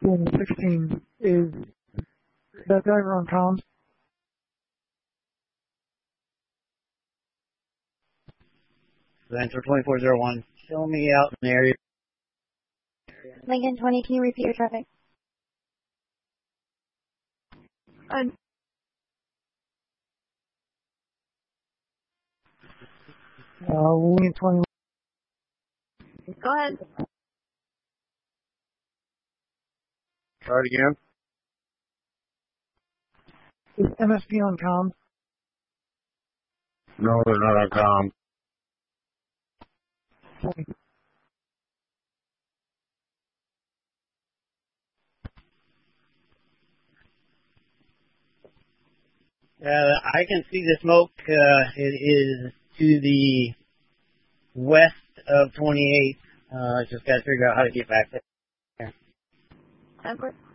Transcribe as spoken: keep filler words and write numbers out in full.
one sixteen. Is that driver on comms? Answer twenty-four oh one. Show me out in the area. Lincoln twenty, can you repeat your traffic? I, uh, Lincoln twenty. Go ahead. Try it again. Is M S P on comms? No, they're not on comm. Uh, I can see the smoke. Uh, it is to the west of twenty-eight. Uh, just got to figure out how to get back there. Of course.